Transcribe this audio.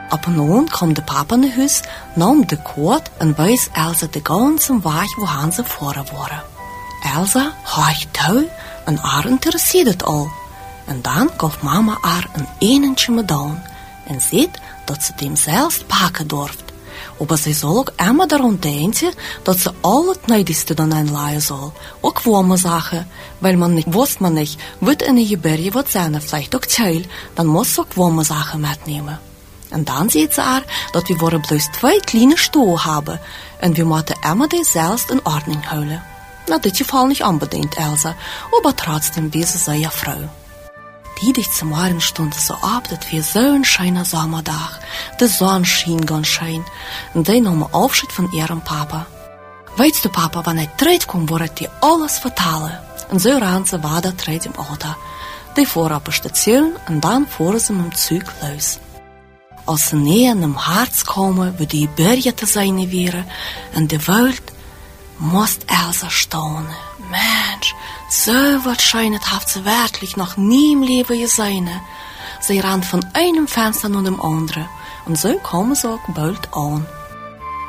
Op en aan kwam de papa naar huis, nam de koord en wees Elsa de ganze weg waar ze voren waren. Elsa haacht toe en haar interesseerde het al. En dan gaf mama haar een enentje medaal en zei dat ze hem zelfs pakken durft. Maar zij zal ook immer daarom denken dat ze al het neidigste dan aanlaaien zal. Ook warme zaken, weil man niet wist man niet wat in een geberje wat zijn, vielleicht ook tuil, dan moest ze ook warme zaken metnemen. En dan ziet ze haar dat we worden bloos 2 kleine stoelen hebben en we moeten immer die zelfs in ordnung houden. Na dit geval niet unbedingt, Elsa, aber trotzdem wees ze ja vrouw. Die zum Morgen stond so ab, dat wir so ein schöner Sommerdag. De zon schien ganz schön. Und sie nahmen Aufschied von ihrem Papa. Weißt du, Papa, wann er terugkwam, wordt hij alles vertellen. En zo ran ze weiter terug im Auto. Die fuhren op een station en dan fuhren ze met dem Zug los. Als ze näher an dem Harz komen, wo die Berge te zijn wären, en de Welt, moest Elsa staunen. Mensch, so was Schönes hat sie wirklich noch nie im Leben gesehen. Sie rannt von einem Fenster nach dem anderen und so kommen sie auch bald an.